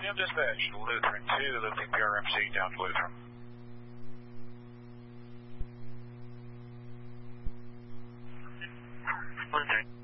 Jim dispatch, Lutheran 2, lifting PRMC down to Lutheran. Lutheran.